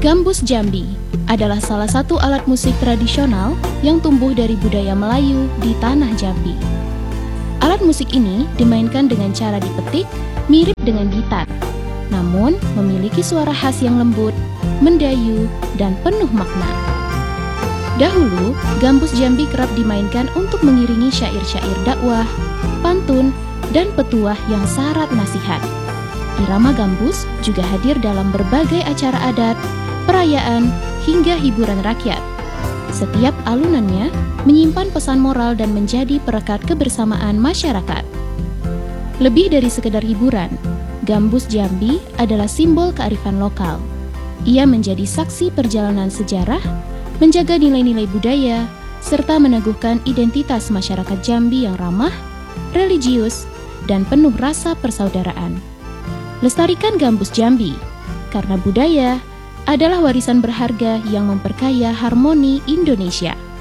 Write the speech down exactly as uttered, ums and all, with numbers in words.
Gambus Jambi adalah salah satu alat musik tradisional yang tumbuh dari budaya Melayu di tanah Jambi. Alat musik ini dimainkan dengan cara dipetik mirip dengan gitar, namun memiliki suara khas yang lembut, mendayu, dan penuh makna. Dahulu, gambus Jambi kerap dimainkan untuk mengiringi syair-syair dakwah, pantun, dan petuah yang syarat nasihat. Irama gambus juga hadir dalam berbagai acara adat, perayaan, hingga hiburan rakyat. Setiap alunannya menyimpan pesan moral dan menjadi perekat kebersamaan masyarakat. Lebih dari sekedar hiburan, gambus Jambi adalah simbol kearifan lokal. Ia menjadi saksi perjalanan sejarah, menjaga nilai-nilai budaya, serta meneguhkan identitas masyarakat Jambi yang ramah, religius, dan penuh rasa persaudaraan. Lestarikan gambus Jambi, karena budaya adalah warisan berharga yang memperkaya harmoni Indonesia.